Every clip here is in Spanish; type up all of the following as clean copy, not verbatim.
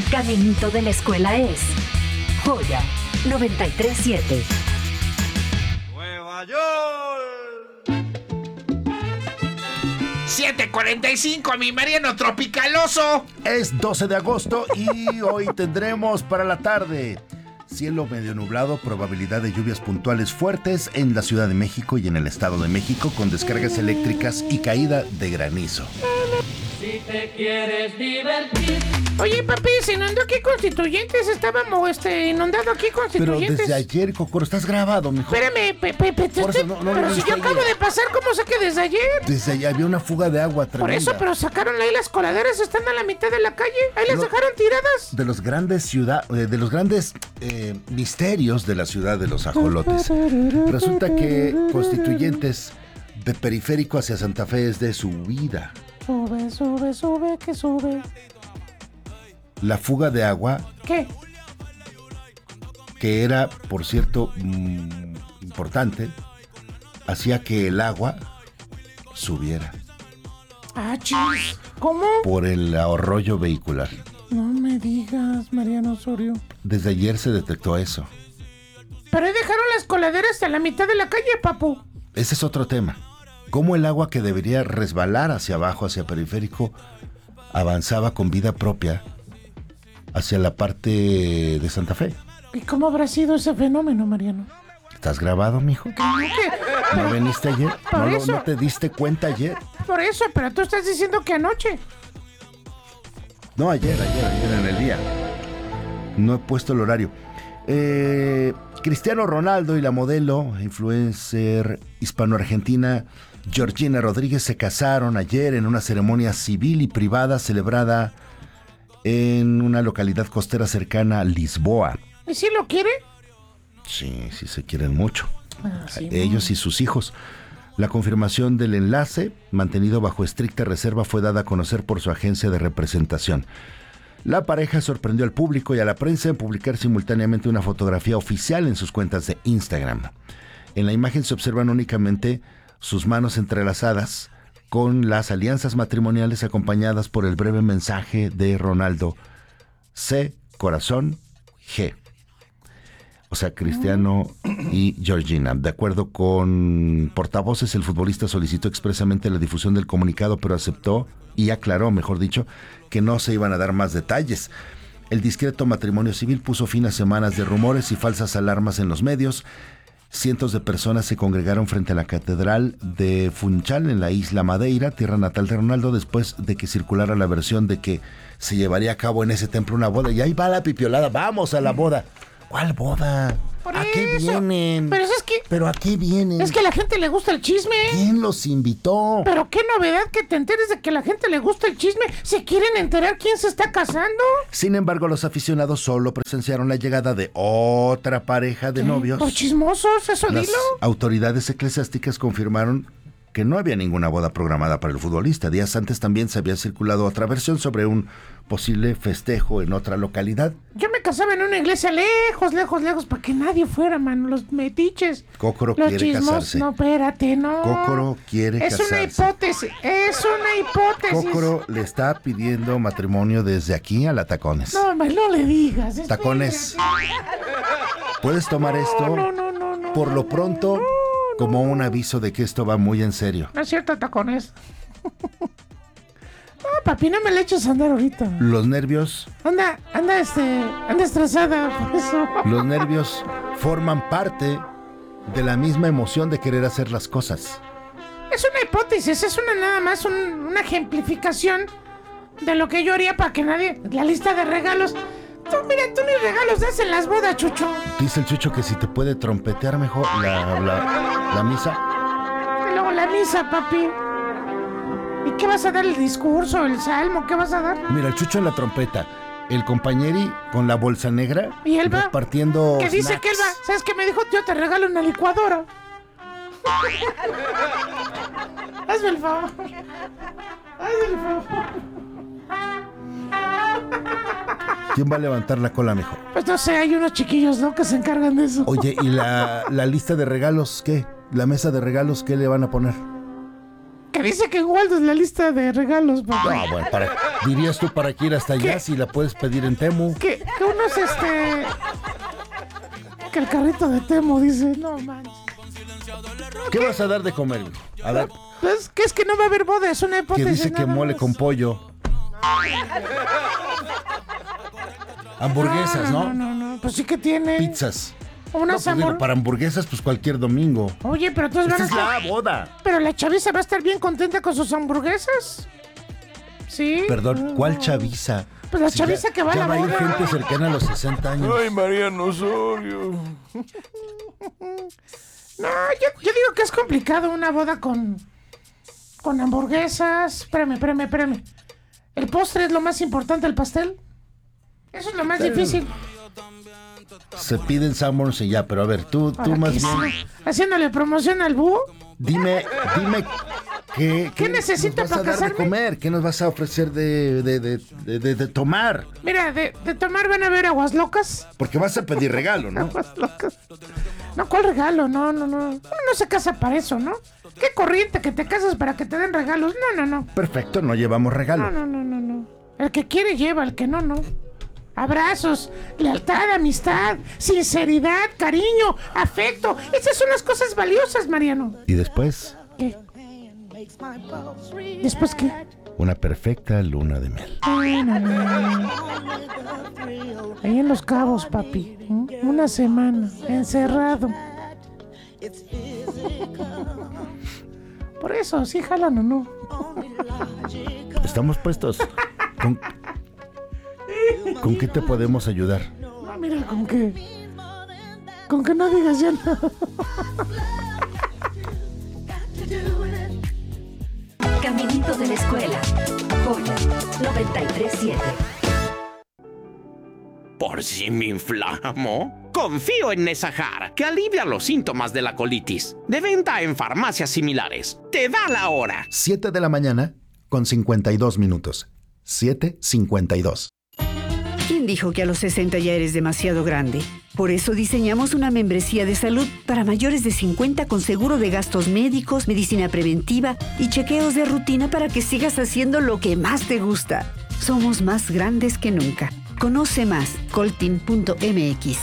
caminito de la escuela es Joya 93.7. Nueva York. 7:45, mi Mariano Tropicaloso. Es 12 de agosto y hoy tendremos para la tarde cielo medio nublado, probabilidad de lluvias puntuales fuertes en la Ciudad de México y en el Estado de México con descargas eléctricas y caída de granizo. Si te quieres divertir. Oye, papi, se inundó aquí Constituyentes. Estábamos inundado aquí Pero Constituyentes. desde ayer, Cocoro, estás grabado, mijo. Espérame, Por eso no pero lo si viste yo acabo ayer. de pasar, ¿cómo sé que desde ayer? Desde ayer había una fuga de agua tremenda. Por eso, pero sacaron ahí las coladeras, están a la mitad de la calle. Ahí las No. dejaron tiradas. De los grandes misterios de la ciudad de los ajolotes. Resulta que Constituyentes de Periférico hacia Santa Fe es de subida. Sube, sube, sube, que sube. La fuga de agua, ¿Qué? que era, por cierto, importante, hacía que el agua subiera Ah, chis. ¿Cómo? por el arroyo vehicular. No me digas, Mariano Osorio. Desde ayer se detectó eso. Pero ahí dejaron las coladeras a la mitad de la calle, papu. Ese es otro tema. Cómo el agua que debería resbalar hacia abajo, hacia Periférico, avanzaba con vida propia hacia la parte de Santa Fe. ¿Y cómo habrá sido ese fenómeno, Mariano? ¿Estás grabado, mijo? ¿No viniste ayer? Por eso. ¿No te diste cuenta ayer? Por eso, pero tú estás diciendo que anoche. No, ayer en el día. No he puesto el horario. Cristiano Ronaldo y la modelo, influencer hispano-argentina Georgina Rodríguez se casaron ayer en una ceremonia civil y privada celebrada en una localidad costera cercana a Lisboa. ¿Y si lo quiere? Sí, se quieren mucho. Sí, Ellos y sus hijos. La confirmación del enlace, mantenido bajo estricta reserva, fue dada a conocer por su agencia de representación. La pareja sorprendió al público y a la prensa en publicar simultáneamente una fotografía oficial en sus cuentas de Instagram. En la imagen se observan únicamente sus manos entrelazadas con las alianzas matrimoniales acompañadas por el breve mensaje de Ronaldo: C, corazón, G. O sea, Cristiano y Georgina. De acuerdo con portavoces, el futbolista solicitó expresamente la difusión del comunicado, pero aceptó y aclaró, mejor dicho, que no se iban a dar más detalles. El discreto matrimonio civil puso fin a semanas de rumores y falsas alarmas en los medios. Cientos de personas se congregaron frente a la catedral de Funchal en la isla Madeira, tierra natal de Ronaldo, después de que circulara la versión de que se llevaría a cabo en ese templo una boda. Y ahí va la pipiolada, vamos a la boda. ¿Cuál boda? Por ¿A qué eso. vienen? Pero es que... ¿Pero a qué vienen? Es que a la gente le gusta el chisme. ¿Quién los invitó? Pero qué novedad que te enteres de que a la gente le gusta el chisme. ¿Se quieren enterar quién se está casando? Sin embargo, los aficionados solo presenciaron la llegada de otra pareja de novios. ¿Por chismosos? Eso Las dilo. autoridades eclesiásticas confirmaron que no había ninguna boda programada para el futbolista. Días antes también se había circulado otra versión sobre un posible festejo en otra localidad. Yo me casaba en una iglesia lejos, para que nadie fuera, mano. Los metiches. Cócoro Los quiere chismos. casarse. No, espérate, no. Cócoro quiere Es casarse. una hipótesis. Es una hipótesis. Cócoro le está pidiendo matrimonio desde aquí a la Tacones. No, hombre, no le digas. Tacones, ¿puedes tomar esto No. por lo pronto como un aviso de que esto va muy en serio? No es cierto, tacones. No, papi, no me le eches a andar ahorita. Los nervios Anda estresada por eso. Los nervios forman parte de la misma emoción de querer hacer las cosas. Es una hipótesis, es nada más una ejemplificación de lo que yo haría para que nadie... La lista de regalos... Tú ni regalos das en las bodas, Chucho. Dice el Chucho que si te puede trompetear mejor la misa. Y luego la misa, papi. ¿Y qué vas a dar? ¿El discurso? ¿El salmo? ¿Qué vas a dar? Mira, el Chucho en la trompeta, el compañeri con la bolsa negra ¿Y él va? repartiendo ¿Qué dice snacks. que él va? ¿Sabes qué me dijo? Yo te regalo una licuadora. Hazme el favor. ¿Quién va a levantar la cola mejor? Pues no sé, hay unos chiquillos, ¿no? Que se encargan de eso. Oye, ¿y la lista de regalos qué? ¿La mesa de regalos qué le van a poner? Que dice que en Waldo es la lista de regalos, papá. No, bueno, dirías tú para que ir hasta allá si la puedes pedir en Temu. Que unos, que el carrito de Temu dice, no manches. ¿Qué vas a dar de comer? A ver. Pues que es que no va a haber boda, es una hipótesis. Que dice que mole más. con pollo. Hamburguesas, ¿no? No, pues sí que tiene. Pizzas. Unas No, pues digo, para hamburguesas, pues cualquier domingo. Oye, pero todos Esta van a es la boda. Pero la chaviza va a estar bien contenta con sus hamburguesas. ¿Sí? Perdón, ¿cuál chaviza? Pues la chaviza que va a la ya va a ir boda. gente cercana a los 60 años. Ay, Mariano Osorio. No, yo digo que es complicado una boda con hamburguesas. Espérame. El postre es lo más importante, el pastel. Eso es lo más difícil. Se piden Sanborns y ya, pero a ver, tú más bien. Haciéndole promoción al búho. Dime ¿qué necesita nos vas para a dar de casarme? comer? ¿Qué nos vas a ofrecer de tomar? Mira, de tomar van a ver aguas locas. Porque vas a pedir regalo, ¿no? Aguas locas. No, ¿cuál regalo? No. Uno no se casa para eso, ¿no? ¿Qué corriente que te casas para que te den regalos? No. Perfecto, no llevamos regalo. No. El que quiere lleva, el que no. Abrazos, lealtad, amistad, sinceridad, cariño, afecto. Esas son las cosas valiosas, Mariano. ¿Y después? ¿Qué? ¿Después qué? Una perfecta luna de miel. No. Ahí en Los Cabos, papi. Una semana, encerrado. Por eso, sí jalan o no. Estamos puestos. ¿Con qué te podemos ayudar? No, mira, con que no digas ya nada. Caminito de la escuela. Joya 93.7. ¿Por si me inflamo? Confío en Nesahar, que alivia los síntomas de la colitis. De venta en farmacias similares. Te da la hora. 7 de la mañana con 52 minutos. 7:52. ¿Quién dijo que a los 60 ya eres demasiado grande? Por eso diseñamos una membresía de salud para mayores de 50 con seguro de gastos médicos, medicina preventiva y chequeos de rutina para que sigas haciendo lo que más te gusta. Somos más grandes que nunca. Conoce más, coltin.mx.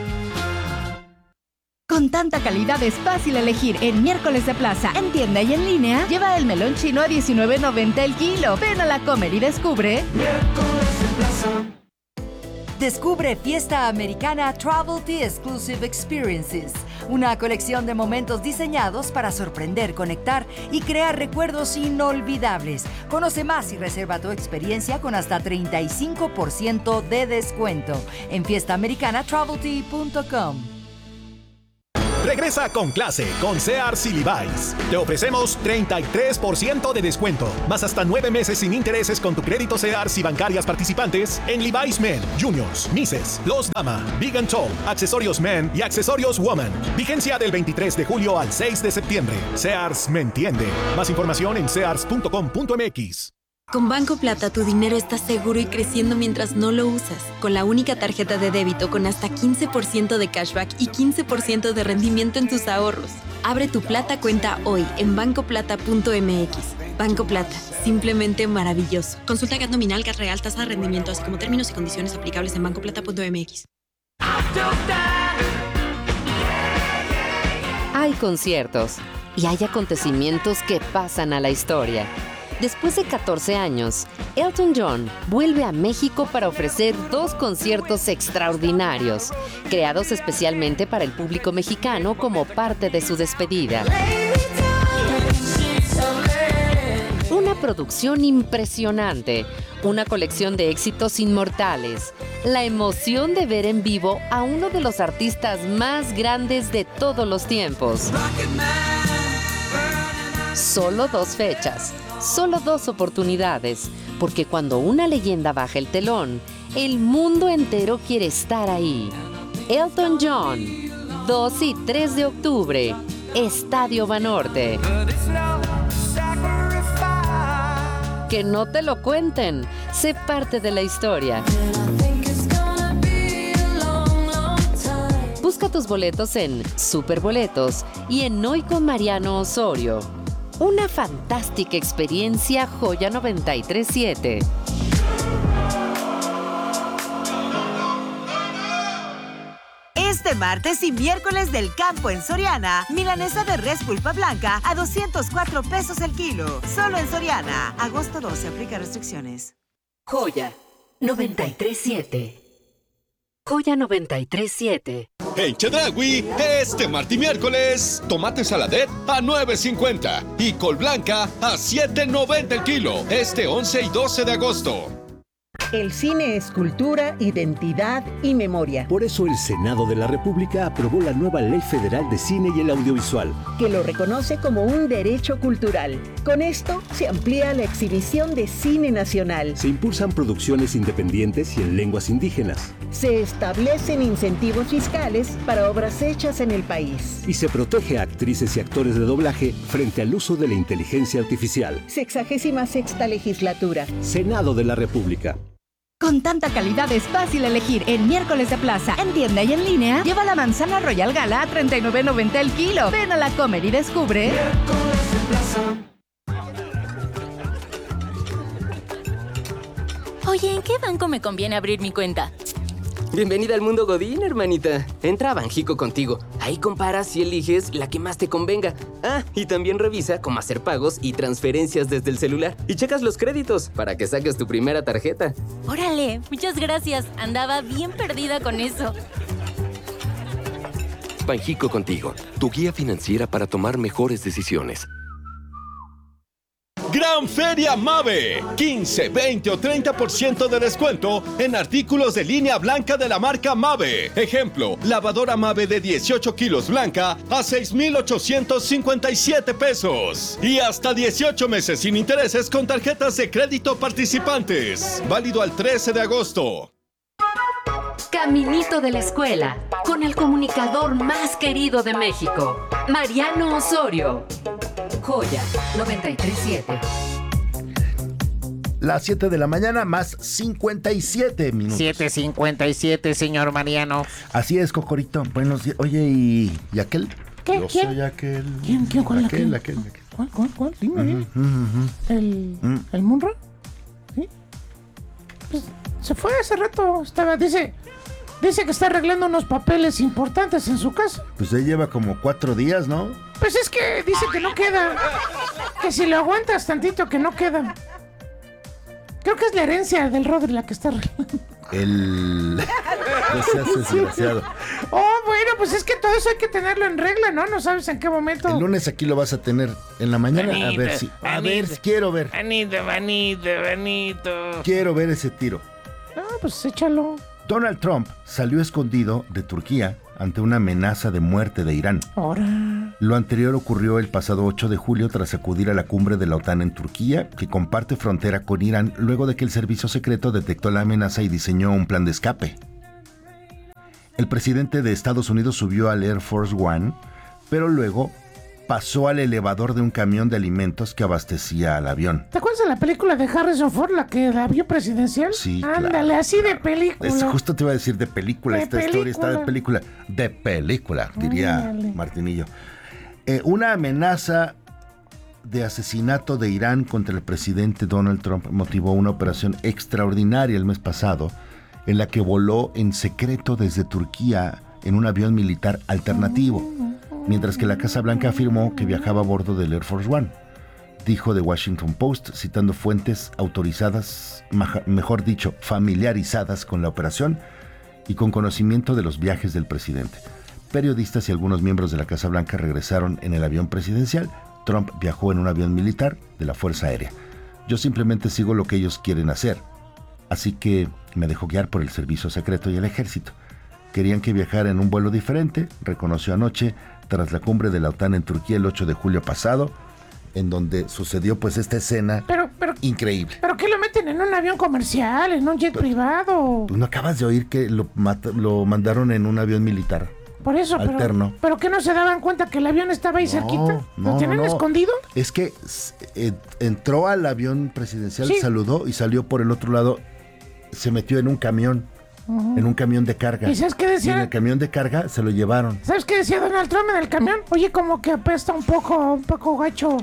Con tanta calidad es fácil elegir en Miércoles de Plaza, en tienda y en línea. Lleva el melón chino a $19.90 el kilo. Ven a la Comer y descubre Miércoles de Plaza. Descubre Fiesta Americana Travelty Exclusive Experiences, una colección de momentos diseñados para sorprender, conectar y crear recuerdos inolvidables. Conoce más y reserva tu experiencia con hasta 35% de descuento en fiestaamericanatravelty.com. Regresa con clase con Sears y Levi's. Te ofrecemos 33% de descuento, más hasta 9 meses sin intereses con tu crédito Sears y bancarias participantes en Levi's Men, Juniors, Misses, Los Dama, Big and Tall, accesorios Men y accesorios Woman. Vigencia del 23 de julio al 6 de septiembre. Sears me entiende. Más información en sears.com.mx. Con Banco Plata tu dinero está seguro y creciendo mientras no lo usas. Con la única tarjeta de débito con hasta 15% de cashback y 15% de rendimiento en tus ahorros. Abre tu Plata cuenta hoy en bancoplata.mx. Banco Plata, simplemente maravilloso. Consulta GAT nominal, GAT real, tasa de rendimiento, así como términos y condiciones aplicables en bancoplata.mx. Hay conciertos y hay acontecimientos que pasan a la historia. Después de 14 años, Elton John vuelve a México para ofrecer 2 conciertos extraordinarios, creados especialmente para el público mexicano como parte de su despedida. Una producción impresionante, una colección de éxitos inmortales, la emoción de ver en vivo a uno de los artistas más grandes de todos los tiempos. Solo 2 fechas. Solo 2 oportunidades, porque cuando una leyenda baja el telón, el mundo entero quiere estar ahí. Elton John, 2 y 3 de octubre, Estadio Banorte. Que no te lo cuenten, sé parte de la historia. Busca tus boletos en Superboletos y en Hoy con Mariano Osorio. Una fantástica experiencia Joya 93.7. Este martes y miércoles del campo en Soriana, milanesa de res pulpa blanca a 204 pesos el kilo. Solo en Soriana. Agosto 12, aplica restricciones. Joya 93.7. Joya 93.7. En Chedraui, este martes y miércoles, tomate saladet a $9.50 y col blanca a $7.90 el kilo. Este 11 y 12 de agosto. El cine es cultura, identidad y memoria. Por eso el Senado de la República aprobó la nueva Ley Federal de Cine y el Audiovisual, que lo reconoce como un derecho cultural. Con esto se amplía la exhibición de cine nacional. Se impulsan producciones independientes y en lenguas indígenas. Se establecen incentivos fiscales para obras hechas en el país. Y se protege a actrices y actores de doblaje frente al uso de la inteligencia artificial. 66ª legislatura. Senado de la República. Con tanta calidad es fácil elegir. En miércoles de plaza, en tienda y en línea, lleva la manzana Royal Gala a $39.90 el kilo. Ven a la Comer y descubre. Miércoles de plaza. Oye, ¿en qué banco me conviene abrir mi cuenta? Bienvenida al mundo Godín, hermanita. Entra a Banjico contigo. Ahí comparas y eliges la que más te convenga. Ah, y también revisa cómo hacer pagos y transferencias desde el celular. Y checas los créditos para que saques tu primera tarjeta. Órale, muchas gracias. Andaba bien perdida con eso. Banjico contigo, tu guía financiera para tomar mejores decisiones. Gran Feria Mave. 15, 20 o 30% de descuento en artículos de línea blanca de la marca Mave. Ejemplo, lavadora Mave de 18 kilos blanca a $6,857 pesos. Y hasta 18 meses sin intereses con tarjetas de crédito participantes. Válido al 13 de agosto. Caminito de la escuela, con el comunicador más querido de México, Mariano Osorio. Joya 93.7. Las 7 de la mañana más 57 minutos. 7:57, señor Mariano. Así es, Cocorito. Buenos días. Oye, ¿y aquel? ¿Qué? Yo ¿Quién? soy aquel. ¿Quién? ¿Cuál? Aquel. ¿Cuál? Dime. ¿El Munro? ¿Sí? Pues, se fue hace rato. Dice que está arreglando unos papeles importantes en su casa. Pues ya lleva como 4 días, ¿no? Pues es que dice que no queda. Que si lo aguantas tantito, que no queda. Creo que es la herencia del Rodri la que está arreglando. No seas desgraciado. Oh, bueno, pues es que todo eso hay que tenerlo en regla, ¿no? No sabes en qué momento. El lunes aquí lo vas a tener en la mañana. A ver si quiero ver. Vanito. Quiero ver ese tiro. Ah, pues échalo. Donald Trump salió escondido de Turquía ante una amenaza de muerte de Irán. Ahora. Lo anterior ocurrió el pasado 8 de julio tras acudir a la cumbre de la OTAN en Turquía, que comparte frontera con Irán, luego de que el servicio secreto detectó la amenaza y diseñó un plan de escape. El presidente de Estados Unidos subió al Air Force One, pero luego pasó al elevador de un camión de alimentos que abastecía al avión. ¿Te acuerdas de la película de Harrison Ford, la avión presidencial? Sí, ándale, claro. Así de película. Justo te iba a decir de película. Historia está de película. De película, diría Martinillo. Una amenaza de asesinato de Irán contra el presidente Donald Trump motivó una operación extraordinaria el mes pasado, en la que voló en secreto desde Turquía en un avión militar alternativo, mientras que la Casa Blanca afirmó que viajaba a bordo del Air Force One. Dijo The Washington Post, citando fuentes autorizadas, mejor dicho, familiarizadas con la operación y con conocimiento de los viajes del presidente. Periodistas y algunos miembros de la Casa Blanca regresaron en el avión presidencial. Trump viajó en un avión militar de la Fuerza Aérea. Yo simplemente sigo lo que ellos quieren hacer, así que me dejó guiar por el servicio secreto y el ejército. Querían que viajara en un vuelo diferente, reconoció anoche, tras la cumbre de la OTAN en Turquía el 8 de julio pasado, en donde sucedió pues esta escena increíble. ¿Pero qué lo meten en un avión comercial, en un jet privado? ¿No acabas de oír que lo mandaron en un avión militar? Por eso, alterno. ¿Pero que no se daban cuenta que el avión estaba ahí cerquita? ¿Lo tienen escondido? Es que entró al avión presidencial, saludó y salió por el otro lado, se metió en un camión. En un camión de carga. ¿Y sabes qué decía? Y en el camión de carga se lo llevaron. ¿Sabes qué decía Donald Trump en el camión? Oye, como que apesta un poco gacho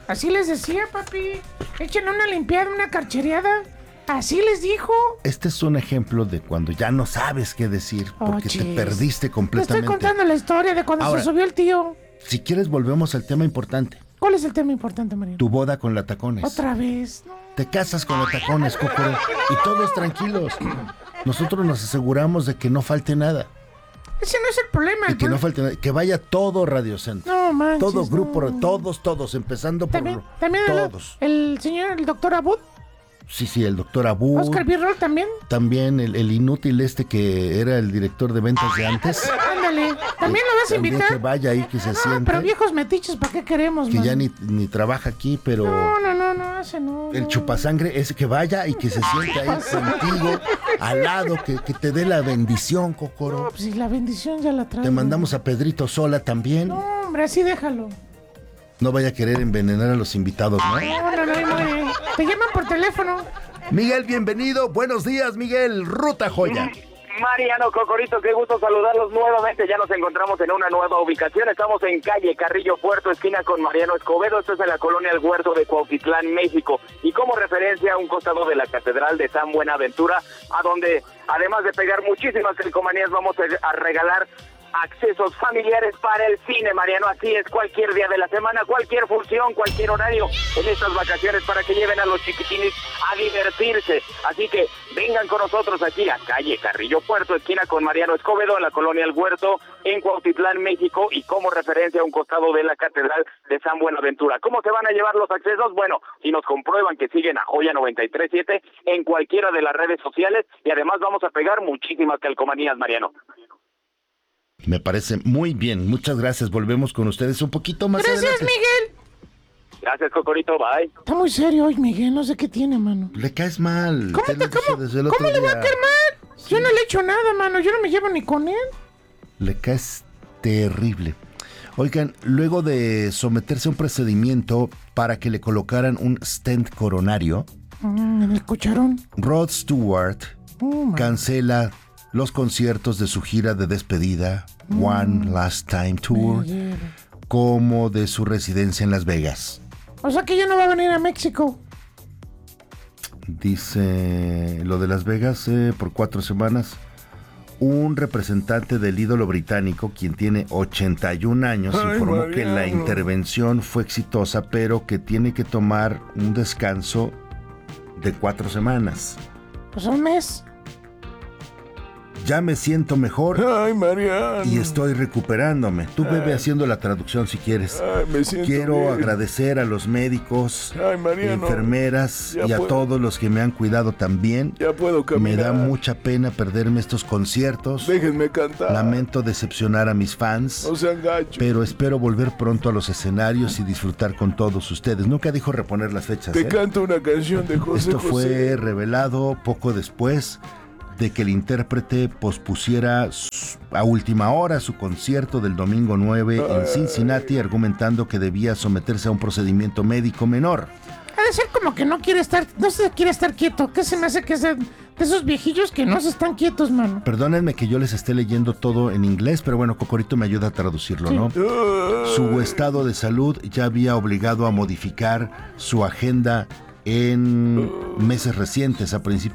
Así les decía, papi. Echen una limpiada, una carchereada. Así les dijo. Este es un ejemplo de cuando ya no sabes qué decir porque te perdiste Te completamente. estoy contando la historia de cuando Ahora, se subió el tío. Si quieres, volvemos al tema importante. ¿Cuál es el tema importante, Mariano? Tu boda con la Tacones. Otra vez. Te casas con la Tacones, Cocoro, y todos tranquilos. Nosotros nos aseguramos de que no falte nada. Ese no es el problema. Y que no falte nada. Que vaya todo Radio Centro. No manches. Todo grupo, todos, empezando por También todos. el señor, el doctor Abud. Sí, el doctor Abu. Oscar Birrol también. También el inútil que era el director de ventas de antes. Ándale. ¿También lo vas a También invitar? que vaya ahí, que se siente. Pero viejos metiches, ¿para qué queremos, Que man? ya ni trabaja aquí, pero... No, ese no. El chupasangre, ese que vaya y que se siente ahí contigo, al lado, que te dé la bendición, Cocoro. No, pues si la bendición ya la traigo. Te mandamos a Pedrito Sola también. No, hombre, así déjalo. No vaya a querer envenenar a los invitados, ¿no? No, ahí muere. Te llaman por teléfono. Miguel, bienvenido. Buenos días, Miguel. Ruta Joya. Mariano, Cocorito, qué gusto saludarlos nuevamente. Ya nos encontramos en una nueva ubicación. Estamos en calle Carrillo Puerto, esquina con Mariano Escobedo. Esto es en la colonia El Huerto de Cuautitlán, México. Y como referencia a un costado de la Catedral de San Buenaventura, a donde, además de pegar muchísimas calcomanías, vamos a regalar accesos familiares para el cine, Mariano. Así es, cualquier día de la semana, cualquier función, cualquier horario en estas vacaciones para que lleven a los chiquitines a divertirse. Así que vengan con nosotros aquí a calle Carrillo Puerto, esquina con Mariano Escobedo, en la colonia El Huerto, en Cuautitlán, México, y como referencia a un costado de la Catedral de San Buenaventura. ¿Cómo se van a llevar los accesos? Bueno, si nos comprueban que siguen a Joya 93.7 en cualquiera de las redes sociales, y además vamos a pegar muchísimas calcomanías, Mariano. Me parece muy bien. Muchas gracias. Volvemos con ustedes un poquito más Gracias, adelante. Miguel. Gracias, Cocorito. Bye. Está muy serio hoy, Miguel. No sé qué tiene, mano. Le caes mal. ¿Cómo le va a caer mal? Sí. Yo no le he hecho nada, mano. Yo no me llevo ni con él. Le caes terrible. Oigan, luego de someterse a un procedimiento para que le colocaran un stent coronario, En el cucharón. Rod Stewart cancela los conciertos de su gira de despedida, One Last Time Tour, como de su residencia en Las Vegas. O sea que ya no va a venir a México. Dice lo de Las Vegas por 4 semanas. Un representante del ídolo británico, quien tiene 81 años, informó que la intervención fue exitosa, pero que tiene que tomar un descanso de 4 semanas. Pues un mes. Ya me siento mejor. Ay, Mariano. Y estoy recuperándome. Tú bebe haciendo la traducción si quieres. Ay, me siento Quiero bien. agradecer a los médicos, Mariano. enfermeras Ya y a puedo. todos los que me han cuidado también. Ya puedo caminar. Me da mucha pena perderme estos conciertos. Déjenme cantar. Lamento decepcionar a mis fans. No sean gachos. Pero espero volver pronto a los escenarios y disfrutar con todos ustedes. Nunca dijo reponer las fechas. Te canto una canción de José Esto José. fue revelado poco después de que el intérprete pospusiera a última hora su concierto del domingo 9 en Cincinnati, argumentando que debía someterse a un procedimiento médico menor. Ha de ser como que no se quiere estar quieto. ¿Qué se me hace que es de esos viejillos que no se están quietos, mano? Perdónenme que yo les esté leyendo todo en inglés, pero bueno, Cocorito me ayuda a traducirlo, Sí. ¿no? Su estado de salud ya había obligado a modificar su agenda en meses recientes, a principios